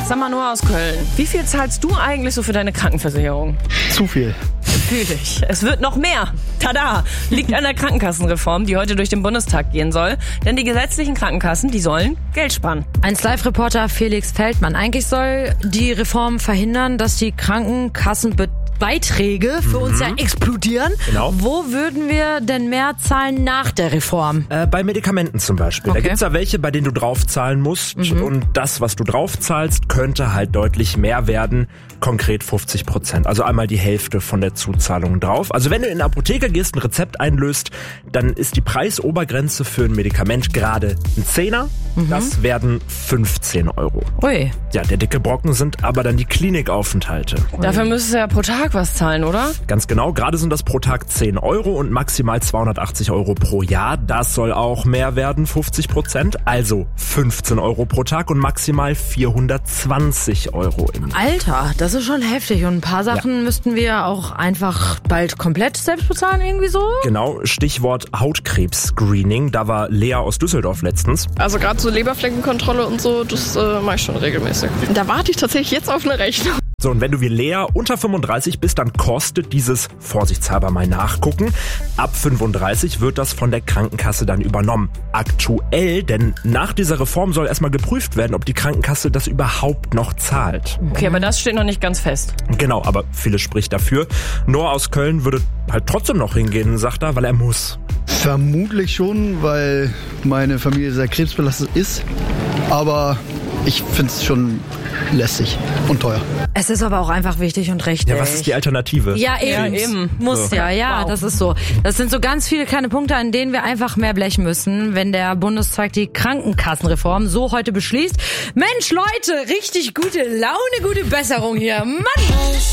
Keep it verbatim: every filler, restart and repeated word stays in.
Sag mal, nur aus Köln. Wie viel zahlst du eigentlich so für deine Krankenversicherung? Zu viel. Fühl ich. Es wird noch mehr. Tada! Liegt an der Krankenkassenreform, die heute durch den Bundestag gehen soll. Denn die gesetzlichen Krankenkassen, die sollen Geld sparen. eins Live-Reporter Felix Feldmann. Eigentlich soll die Reform verhindern, dass die Krankenkassenbeiträge für mhm. uns ja explodieren. Genau. Wo würden wir denn mehr zahlen nach der Reform? Äh, bei Medikamenten zum Beispiel. Okay. Da gibt's ja welche, bei denen du draufzahlen musst. Mhm. Und das, was du draufzahlst, könnte halt deutlich mehr werden. Konkret fünfzig Prozent. Also einmal die Hälfte von der Zuzahlung drauf. Also wenn du in eine Apotheke gehst, ein Rezept einlöst, dann ist die Preisobergrenze für ein Medikament gerade ein Zehner. Mhm. Das werden fünfzehn Euro. Ui. Ja, der dicke Brocken sind aber dann die Klinikaufenthalte. Dafür müsstest du ja pro Tag was zahlen, oder? Ganz genau. Gerade sind das pro Tag zehn Euro und maximal zweihundertachtzig Euro pro Jahr. Das soll auch mehr werden, fünfzig Prozent. Also fünfzehn Euro pro Tag und maximal vierhundertzwanzig Euro im Jahr. Alter, das ist schon heftig. Und ein paar Sachen ja. müssten wir auch einfach bald komplett selbst bezahlen, irgendwie so? Genau, Stichwort Hautkrebs-Screening. Da war Lea aus Düsseldorf letztens. Also gerade so Leberfleckenkontrolle und so, das äh, mache ich schon regelmäßig. Da warte ich tatsächlich jetzt auf eine Rechnung. So, und wenn du wie Lea unter fünfunddreißig bist, dann kostet dieses, vorsichtshalber mal nachgucken, ab fünfunddreißig wird das von der Krankenkasse dann übernommen. Aktuell, denn nach dieser Reform soll erstmal geprüft werden, ob die Krankenkasse das überhaupt noch zahlt. Okay, aber das steht noch nicht ganz fest. Genau, aber vieles spricht dafür. Noah aus Köln würde halt trotzdem noch hingehen, sagt er, weil er muss. Vermutlich schon, weil meine Familie sehr krebsbelastet ist. Aber ich finde es schon lästig und teuer. Es ist aber auch einfach wichtig und richtig. Ja, was ist die Alternative? Ja, eben. Ja, eben. Muss so. ja, ja, Wow. das ist so. Das sind so ganz viele kleine Punkte, an denen wir einfach mehr blechen müssen, wenn der Bundestag die Krankenkassenreform so heute beschließt. Mensch, Leute, richtig gute Laune, gute Besserung hier. Mann!